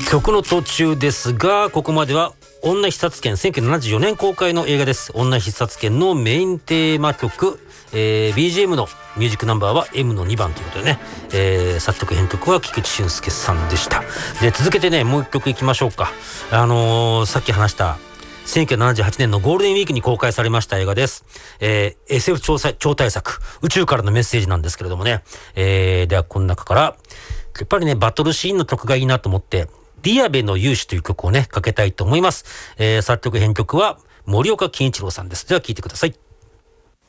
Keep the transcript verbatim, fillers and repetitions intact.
曲の途中ですが、ここまでは女必殺剣、せんきゅうひゃくななじゅうよねん公開の映画です。女必殺剣のメインテーマ曲、えー、ビージーエム のミュージックナンバーは エム のにばんということでね、えー、作曲編曲は菊池俊介さんでした。で、続けてね、もう一曲いきましょうか。あのー、さっき話したせんきゅうひゃくななじゅうはちねんのゴールデンウィークに公開されました映画です。えー、エスエフ 超, 超大作、宇宙からのメッセージなんですけれどもね、えー、ではこの中からやっぱりね、バトルシーンの曲がいいなと思って、ディアベの勇士という曲をね、かけたいと思います。えー、作曲編曲は森岡健一郎さんです。では聴いてください。